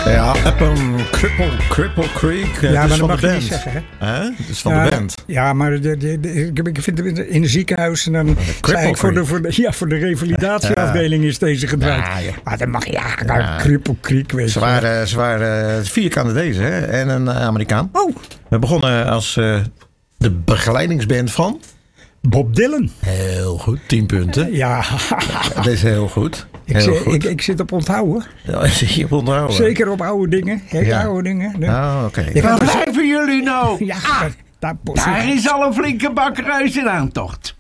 Ja, Cripple Creek. Ja, maar dat van mag de je band. niet zeggen, hè? Het is van de band. Ja, maar ik vind in een ziekenhuis... En dan zei ik voor de revalidatieafdeling is deze gebruikt. Ja. Maar dat mag Cripple Creek, weet je. Ze waren 4 Canadezen hè? En een Amerikaan. Oh. We begonnen als de begeleidingsband van... Bob Dylan. Heel goed, 10 punten. Ja. Dat is heel goed. Ik zit op onthouden. Ja, zie je onthouden. Zeker op oude dingen. Oude dingen. Oké. Waar blijven jullie nou? Ja, daar is al een flinke bakkeruis in aantocht.